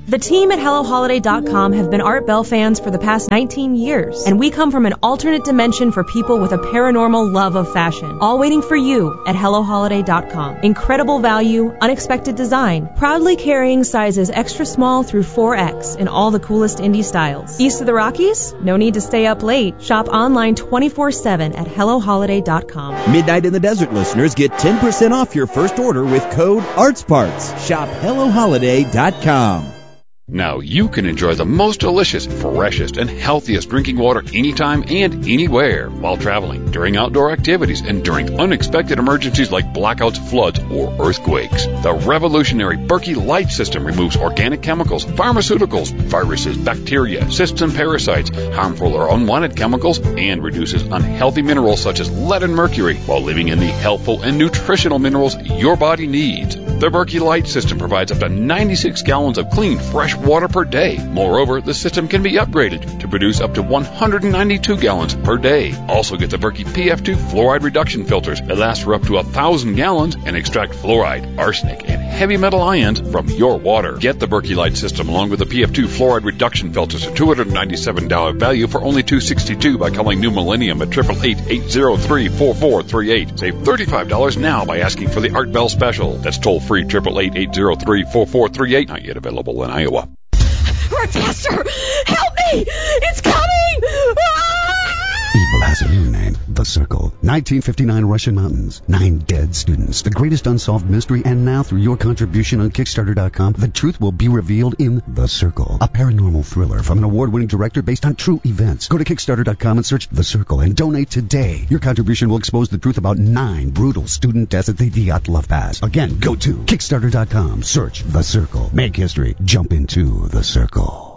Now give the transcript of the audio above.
The team at HelloHoliday.com have been Art Bell fans for the past 19 years, and we come from an alternate dimension for people with a paranormal love of fashion. All waiting for you at HelloHoliday.com. Incredible value, unexpected design, proudly carrying sizes extra small through 4X in all the coolest indie styles. East of the Rockies? No need to stay up late. Shop online 24/7 at HelloHoliday.com. Midnight in the Desert listeners get 10% off your first order with code ARTSPARTS. Shop HelloHoliday.com. Now you can enjoy the most delicious, freshest, and healthiest drinking water anytime and anywhere while traveling, during outdoor activities, and during unexpected emergencies like blackouts, floods, or earthquakes. The revolutionary Berkey Light System removes organic chemicals, pharmaceuticals, viruses, bacteria, cysts, and parasites, harmful or unwanted chemicals, and reduces unhealthy minerals such as lead and mercury while leaving in the helpful and nutritional minerals your body needs. The Berkey Light System provides up to 96 gallons of clean, fresh water per day. Moreover, the system can be upgraded to produce up to 192 gallons per day. Also get the Berkey PF2 fluoride reduction filters that last for up to 1,000 gallons and extract fluoride, arsenic, and heavy metal ions from your water. Get the Berkey Light System along with the PF2 fluoride reduction filters at $297 value for only $262 by calling New Millennium at 888-803-4438. Save $35 now by asking for the Art Bell special. That's toll free 888-803-4438. Not yet available in Iowa. Rochester! Help me! It's coming! Evil has a new name. The Circle. 1959 Russian Mountains. 9 dead students. The greatest unsolved mystery. And now through your contribution on Kickstarter.com, the truth will be revealed in The Circle. A paranormal thriller from an award-winning director based on true events. Go to Kickstarter.com and search The Circle and donate today. Your contribution will expose the truth about 9 brutal student deaths at the Dyatlov Pass. Again, go to Kickstarter.com. Search The Circle. Make history. Jump into The Circle.